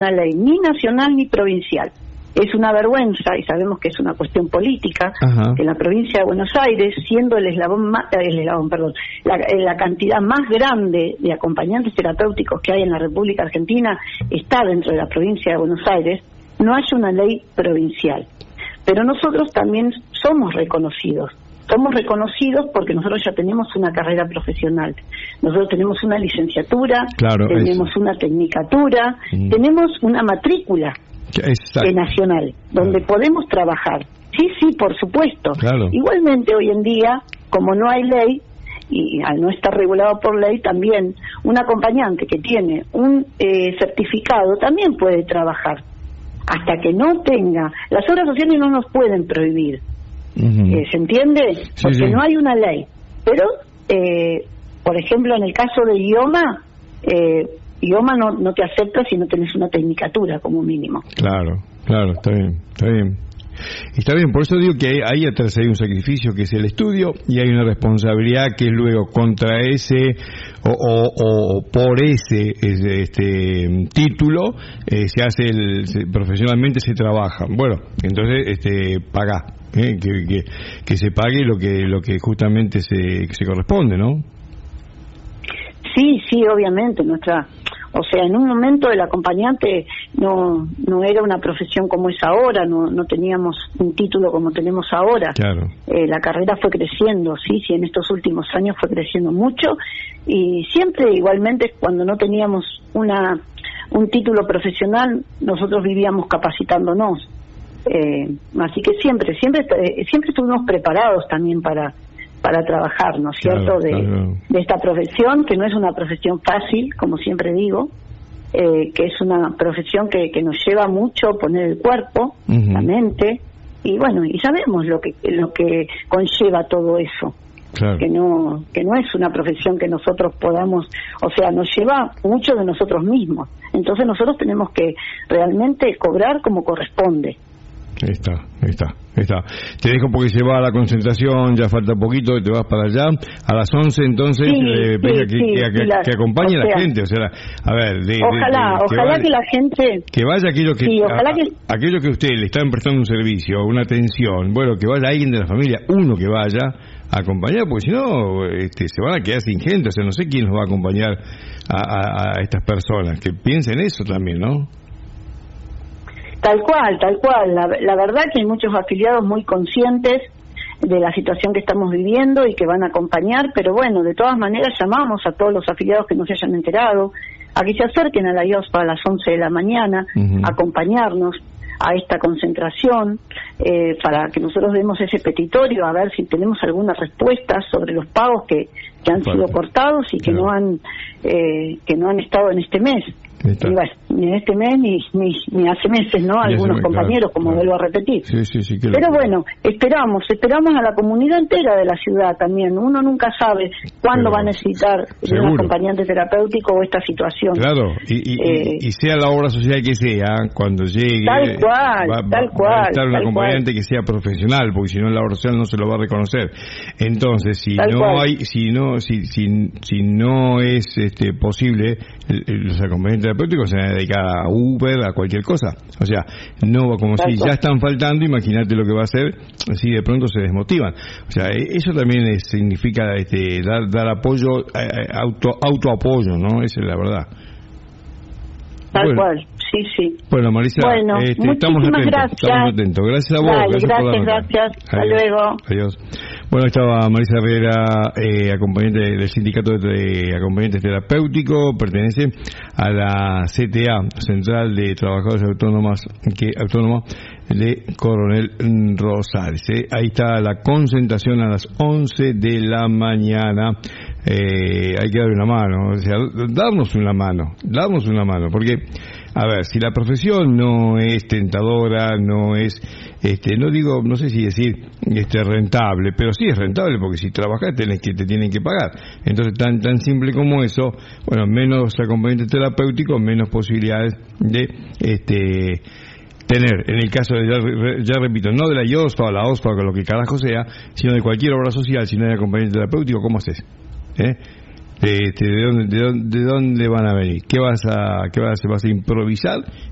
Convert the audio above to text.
una ley ni nacional ni provincial. Es una vergüenza, y sabemos que es una cuestión política, que la provincia de Buenos Aires, siendo la cantidad más grande de acompañantes terapéuticos que hay en la República Argentina, está dentro de la provincia de Buenos Aires, no haya una ley provincial. Pero nosotros también somos reconocidos porque nosotros ya tenemos una carrera profesional, nosotros tenemos una licenciatura, tenemos una tecnicatura, tenemos una matrícula nacional, donde podemos trabajar. Sí, por supuesto. Igualmente hoy en día, como no hay ley, y al no estar regulado por ley, también un acompañante que tiene un certificado también puede trabajar. Hasta que no tenga, las obras sociales no nos pueden prohibir. ¿Se entiende? Porque no hay una ley. Pero, por ejemplo, en el caso de IOMA no te acepta si no tenés una tecnicatura como mínimo. Claro, está bien. Está bien, por eso digo que ahí atrás hay un sacrificio que es el estudio y hay una responsabilidad que luego contra ese o por ese título se hace profesionalmente se trabaja. Bueno, entonces pagá, que se pague lo que justamente se corresponde, ¿no? Sí, obviamente en un momento el acompañante no era una profesión como es ahora, no teníamos un título como tenemos ahora. La carrera fue creciendo, sí, en estos últimos años fue creciendo mucho, y siempre igualmente cuando no teníamos un título profesional nosotros vivíamos capacitándonos, así que siempre estuvimos preparados también para trabajar, ¿no es cierto?, de esta profesión, que no es una profesión fácil, como siempre digo, que es una profesión que nos lleva mucho poner el cuerpo, la mente, y bueno, y sabemos lo que conlleva todo eso, que no es una profesión que nosotros podamos, nos lleva mucho de nosotros mismos, entonces nosotros tenemos que realmente cobrar como corresponde. Ahí está. Te dejo porque se va a la concentración, ya falta poquito y te vas para allá. A las 11 entonces, que acompañe a la gente. Ojalá que la gente... Que vaya aquello que ustedes le están prestando un servicio, una atención, bueno, que vaya alguien de la familia, uno que vaya a acompañar, porque si no se van a quedar sin gente, no sé quién nos va a acompañar a estas personas. Que piensen eso también, ¿no? Tal cual. La verdad que hay muchos afiliados muy conscientes de la situación que estamos viviendo y que van a acompañar, pero bueno, de todas maneras llamamos a todos los afiliados que no se hayan enterado a que se acerquen a la IOSPA a las 11 de la mañana, a acompañarnos a esta concentración, para que nosotros demos ese petitorio, a ver si tenemos alguna respuesta sobre los pagos que han sido cortados y que no han estado en este mes. Ni en este mes ni hace meses, ¿no? Algunos compañeros, como vuelvo a repetir. Pero bueno, esperamos a la comunidad entera de la ciudad también. Uno nunca sabe cuándo va a necesitar un acompañante terapéutico o esta situación. Claro, y sea la obra social que sea, cuando llegue, tal cual, va a estar un acompañante que sea profesional, porque si no la obra social no se lo va a reconocer. Entonces, si no es posible, los acompañantes terapéuticos se van a dedicar a Uber, a cualquier cosa. No, como si ya están faltando, imagínate lo que va a hacer si de pronto se desmotivan. Eso también significa dar apoyo, autoapoyo, ¿no? Esa es la verdad. Tal cual, sí. Bueno, Marisa, estamos atentos. Gracias a vos. Gracias. Hasta luego. Adiós. Bueno, estaba Marisa Herrera, acompañante del Sindicato de Acompañantes Terapéuticos, pertenece a la CTA, Central de Trabajadores Autónoma de Coronel Rosales. Ahí está la concentración a las 11 de la mañana. Hay que dar una mano, darnos una mano, porque, a ver, si la profesión no es tentadora, no es, no sé si decir, rentable, pero sí es rentable, porque si trabajas te tienen que pagar. Entonces, tan simple como eso, bueno, menos acompañante terapéutico, menos posibilidades de, tener, en el caso de, ya repito, no de la IOSPA o la OSPA o lo que carajo sea, sino de cualquier obra social, si no hay acompañante terapéutico, ¿cómo haces? ¿De dónde van a venir? ¿Qué vas a improvisar?